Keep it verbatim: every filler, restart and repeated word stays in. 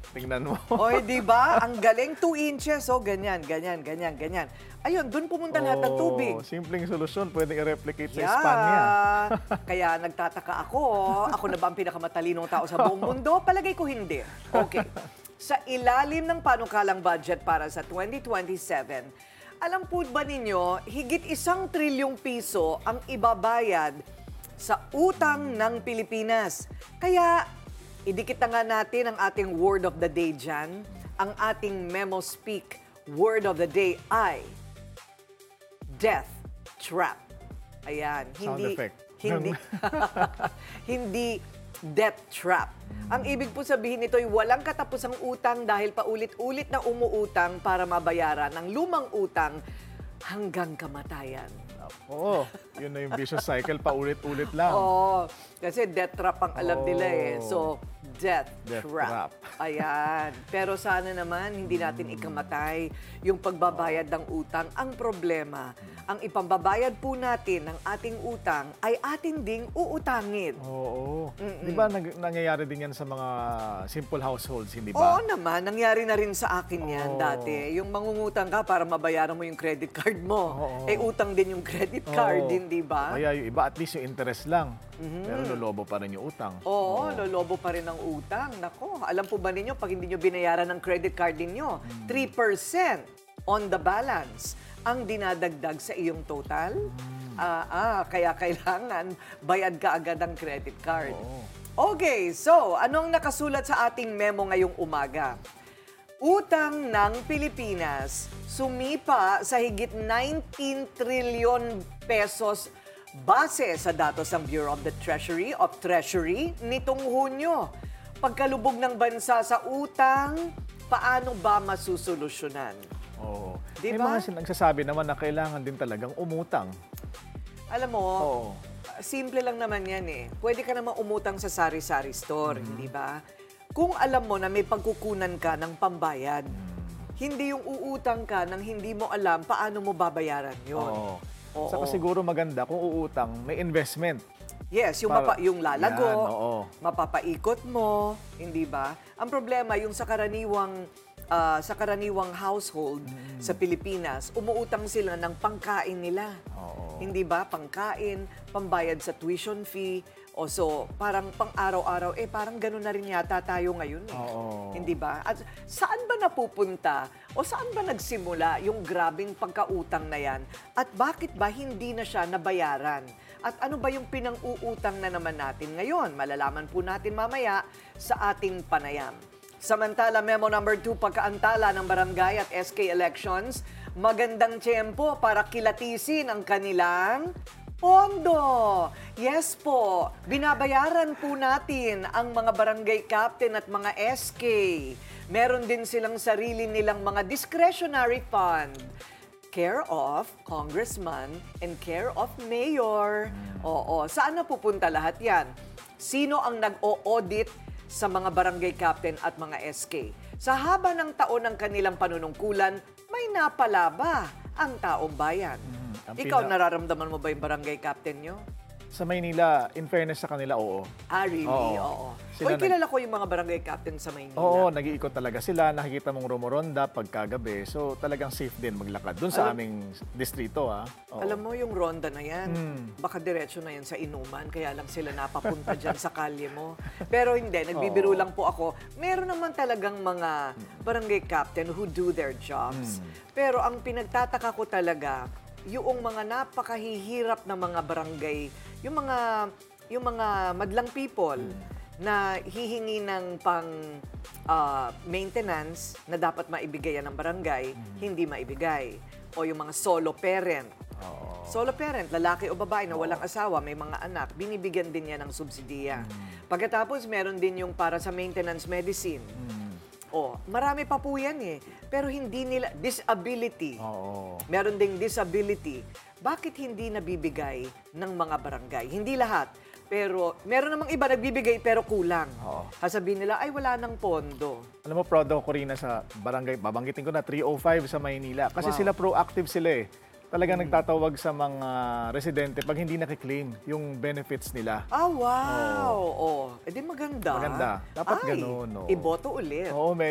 Tingnan mo. Oy, di ba? Ang galing, two inches. Oh, ganyan, ganyan, ganyan, ganyan. Ayun, doon pumunta lahat ng tubig. Oh, simpleng solusyon, pwedeng i-replicate sa Yeah. Espanya. Kaya nagtataka ako, ako na ba ang pinakamatalinong tao sa buong mundo? Palagay ko hindi. Okay. Sa ilalim ng panukalang budget para sa twenty twenty-seven, alam po ba ninyo, higit isang trilyong piso ang ibabayad sa utang ng Pilipinas. Kaya, idikit na nga natin ang ating word of the day dyan. Ang ating Memo Speak word of the day ay death trap. Ayan. Sound Hindi, effect. Hindi, hindi death trap. Ang ibig po sabihin nito ay walang katapusang utang dahil paulit-ulit na umuutang para mabayaran ang lumang utang hanggang kamatayan. Oo, yun na yung vicious cycle, paulit-ulit lang. Oo, kasi death trap ang alam Oh. nila eh. So, death, Death trap. trap. Ayan. Pero sana naman hindi natin ikamatay yung pagbabayad ng utang. Ang problema, ang ipambabayad po natin ng ating utang ay atin ding uutangin. Oo. Di ba nag- nangyayari din yan sa mga simple households, hindi Oo ba? naman, nangyari na rin sa akin yan Oo. dati. Yung mangungutang ka para mabayaran mo yung credit card mo. Oo. Eh utang din yung credit card Oo. din, di ba? Kaya yung iba, at least yung interest lang. Pero lolobo pa rin yung utang. Oo, lolobo pa rin ang utang. Nako, alam po ba ninyo, pag hindi nyo binayaran ng credit card ninyo, three percent on the balance ang dinadagdag sa iyong total. Ah, ah, kaya kailangan bayad ka agad ang credit card. Oo. Okay, so anong nakasulat sa ating memo ngayong umaga? Utang ng Pilipinas sumipa sa higit nineteen trilyon pesos base sa datos ng Bureau of the Treasury of Treasury nitong Hunyo. Pagkalubog ng bansa sa utang, paano ba masusolusyonan? Oo. Di May ba? mga sin- nagsasabi naman na kailangan din talagang umutang. Alam mo, Oo. simple lang naman yan eh. Pwede ka naman umutang sa sari-sari store, hindi ba? Kung alam mo na may pagkukunan ka ng pambayad, hindi yung uutang ka nang hindi mo alam paano mo babayaran yun. Oo. Oo. Saka siguro maganda kung uutang, may investment. Yes, yung, Para- mapa, yung lalago, Yan, oo. mapapaikot mo, hindi ba? Ang problema, yung sa karaniwang ah, sa karaniwang household sa Pilipinas, umuutang sila ng pangkain nila. Oo. Hindi ba? Pangkain, pambayad sa tuition fee, o so parang pang-araw-araw, eh parang gano'n na rin yata tayo ngayon eh. Oo. Hindi ba? At saan ba napupunta o saan ba nagsimula yung grabing pagkautang na yan? At bakit ba hindi na siya nabayaran? At ano ba yung pinang-uutang na naman natin ngayon? Malalaman po natin mamaya sa ating panayam. Samantala, memo number two, pagkaantala ng barangay at S K elections, magandang tiyempo para kilatisin ang kanilang pondo. Yes po, binabayaran po natin ang mga barangay captain at mga S K. Meron din silang sarili nilang mga discretionary fund. Care of congressman and care of mayor. Oo, saan na pupunta lahat yan? Sino ang nag-o-audit sa mga barangay captain at mga S K? Sa haba ng taon ng kanilang panunungkulan, may napala ba ang taong bayan? ang Ikaw, pina- nararamdaman mo ba yung barangay captain nyo? Sa Maynila, in fairness sa kanila, oo. Ah, really? Oo. Oo. Uy, Sila nag- kilala ko yung mga barangay captain sa Maynila. Oo, nag-iikot talaga sila. Nakikita mong rumoronda pagkagabi. So, talagang safe din maglakad. Doon sa Alam- aming distrito, ha? Oo. Alam mo, yung ronda na yan, Hmm. baka diretso na yan sa inuman, kaya lang sila napapunta dyan sa kalye mo. Pero hindi, nagbibiro Oo. lang po ako. Meron naman talagang mga barangay captain who do their jobs. Hmm. Pero ang pinagtataka ko talaga, yung mga napakahihirap na mga barangay, yung mga yung mga madlang people na hihingi ng pang ah, maintenance na dapat maibigay yan ng barangay, hindi maibigay. O yung mga solo parent. Oo. Solo parent, lalaki o babae na walang asawa, may mga anak, binibigyan din yan ng subsidiya. Pagkatapos, meron din yung para sa maintenance medicine. O, marami pa po yan eh. Pero hindi nila, disability. Oo. Meron ding disability. Bakit hindi nabibigay ng mga barangay? Hindi lahat. Pero meron namang iba nagbibigay pero kulang. Oo. Sasabihin nila, ay wala ng pondo. Alam mo, proud ako, Corina, sa barangay. Babanggitin ko na, three oh five sa Maynila. Kasi Wow. sila proactive sila eh. talagang nagtatawag sa mga residente pag hindi nakiklaim yung benefits nila. Ah, wow! Oh. Eh di maganda. Maganda. Dapat Ay, ganun, no? iboto ulit. Oo,